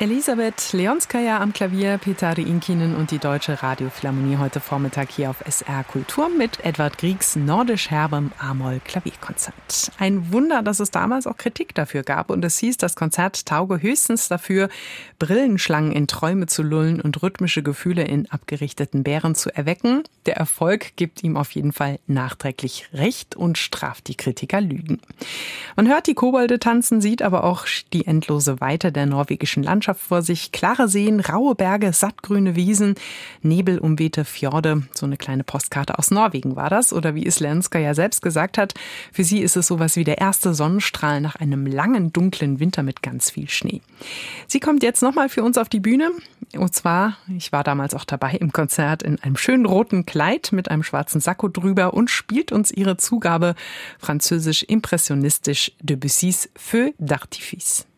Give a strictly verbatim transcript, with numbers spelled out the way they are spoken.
Elisabeth Leonskaya am Klavier, Petari Inkinen und die Deutsche Radiophilharmonie heute Vormittag hier auf S R Kultur mit Edvard Griegs nordisch herbem A-Moll-Klavierkonzert. Ein Wunder, dass es damals auch Kritik dafür gab und es hieß, das Konzert tauge höchstens dafür, Brillenschlangen in Träume zu lullen und rhythmische Gefühle in abgerichteten Bären zu erwecken. Der Erfolg gibt ihm auf jeden Fall nachträglich recht und straft die Kritiker Lügen. Man hört die Kobolde tanzen, sieht aber auch die endlose Weite der norwegischen Landschaft vor sich. Klare Seen, raue Berge, sattgrüne Wiesen, nebelumwehte Fjorde. So eine kleine Postkarte aus Norwegen war das. Oder wie es Leonskaya selbst gesagt hat, für sie ist es sowas wie der erste Sonnenstrahl nach einem langen, dunklen Winter mit ganz viel Schnee. Sie kommt jetzt nochmal für uns auf die Bühne. Und zwar, ich war damals auch dabei im Konzert, in einem schönen roten Kleid mit einem schwarzen Sakko drüber und spielt uns ihre Zugabe französisch impressionistisch Debussys Feu d'Artifice.